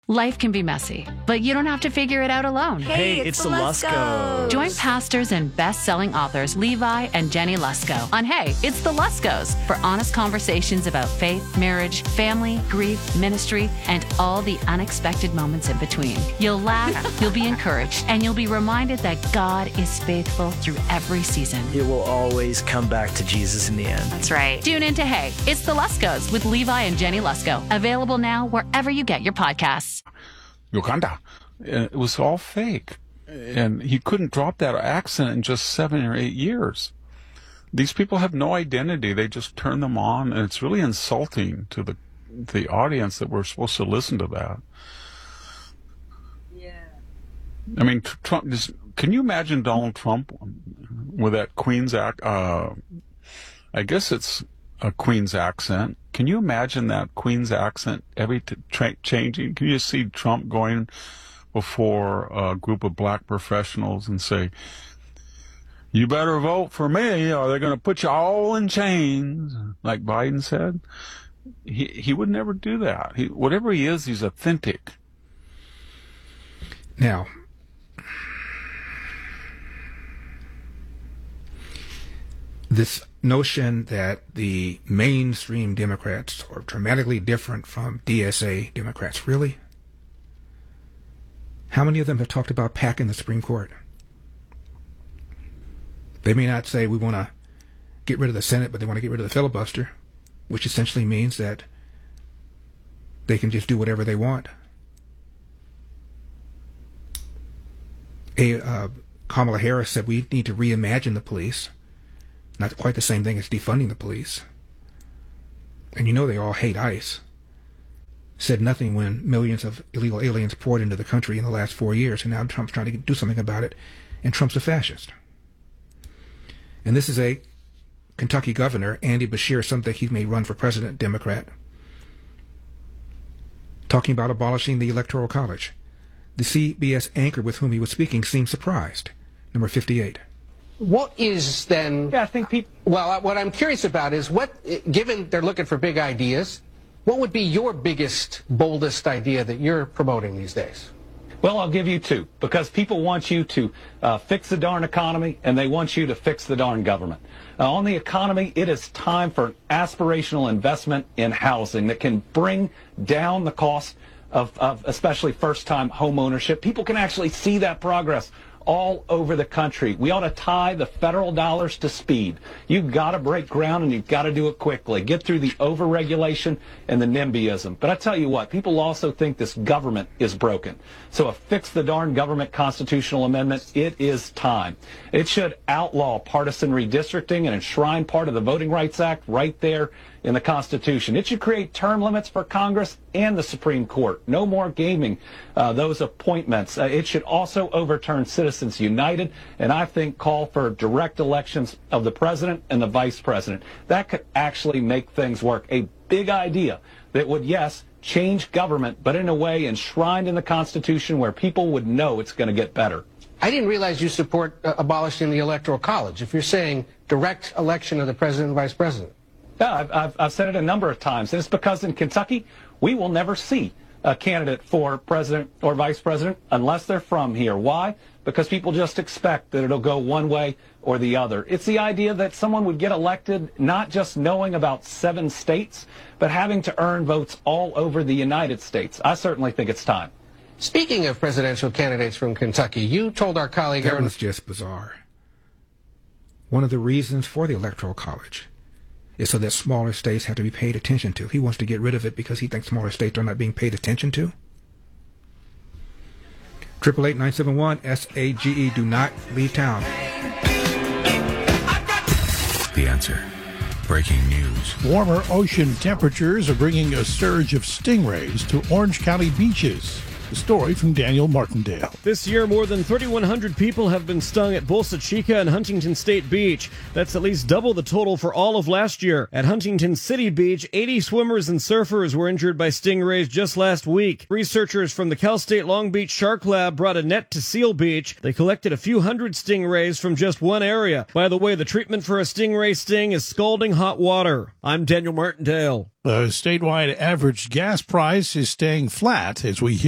Life can be messy, but you don't have to figure it out alone. Hey, it's the Luskos. Join pastors and best-selling authors Levi and Jenny Lusko on Hey, It's the Luskos for honest conversations about faith, marriage, family, grief, ministry, and all the unexpected moments in between. You'll laugh, you'll be encouraged, and you'll be reminded that God is faithful through every season. It will always come back to Jesus in the end. That's right. Tune in to Hey, It's the Luskos with Levi and Jenny Lusko. Available now wherever you get your podcasts. Uganda. It was all fake. And he couldn't drop that accent in just 7 or 8 years. These people have no identity. They just turn them on, and it's really insulting to the audience that we're supposed to listen to that. Yeah. I mean, Trump. Can you imagine Donald Trump with that Queen's act? I guess it's a Queen's accent. Can you imagine that Queen's accent changing? Can you just see Trump going before a group of black professionals and say, "You better vote for me or they're going to put you all in chains," like Biden said? He would never do that. Whatever he is, he's authentic. Now, this notion that the mainstream Democrats are dramatically different from DSA Democrats, really? How many of them have talked about packing the Supreme Court? They may not say we want to get rid of the Senate, but they want to get rid of the filibuster, which essentially means that they can just do whatever they want. Kamala Harris said we need to reimagine the police. Not quite the same thing as defunding the police. And you know they all hate ICE. Said nothing when millions of illegal aliens poured into the country in the last 4 years, and now Trump's trying to do something about it, and Trump's a fascist. And this is a Kentucky governor, Andy Beshear, something he may run for president, Democrat, talking about abolishing the Electoral College. The CBS anchor with whom he was speaking seemed surprised. Number 58. What is then? Yeah, I think people. Well, what I'm curious about is given they're looking for big ideas, what would be your biggest, boldest idea that you're promoting these days? Well, I'll give you two, because people want you to fix the darn economy, and they want you to fix the darn government. On the economy, it is time for an aspirational investment in housing that can bring down the cost of especially first-time home ownership. People can actually see that progress all over the country. We ought to tie the federal dollars to speed. You've got to break ground, and you've got to do it quickly. Get through the overregulation and the NIMBYism. But I tell you what, people also think this government is broken. So a fix the darn government constitutional amendment, it is time. It should outlaw partisan redistricting and enshrine part of the Voting Rights Act right there in the Constitution. It should create term limits for Congress and the Supreme Court. No more gaming those appointments. It should also overturn Citizens United, and I think call for direct elections of the president and the vice president. That could actually make things work. A big idea that would, yes, change government, but in a way enshrined in the Constitution where people would know it's going to get better. I didn't realize you support abolishing the Electoral College. If you're saying direct election of the president and vice president. Yeah, I've said it a number of times, and it's because in Kentucky, we will never see a candidate for president or vice president unless they're from here. Why? Because people just expect that it'll go one way or the other. It's the idea that someone would get elected not just knowing about 7 states, but having to earn votes all over the United States. I certainly think it's time. Speaking of presidential candidates from Kentucky, you told our colleague... That was just bizarre. One of the reasons for the Electoral College is so that smaller states have to be paid attention to. He wants to get rid of it because he thinks smaller states are not being paid attention to. 888-971-SAGE. Do not leave town. The Answer. Breaking news. Warmer ocean temperatures are bringing a surge of stingrays to Orange County beaches. The story from Daniel Martindale. This year, more than 3,100 people have been stung at Bolsa Chica and Huntington State Beach. That's at least double the total for all of last year. At Huntington City Beach, 80 swimmers and surfers were injured by stingrays just last week. Researchers from the Cal State Long Beach Shark Lab brought a net to Seal Beach. They collected a few hundred stingrays from just one area. By the way, the treatment for a stingray sting is scalding hot water. I'm Daniel Martindale. The statewide average gas price is staying flat as we hear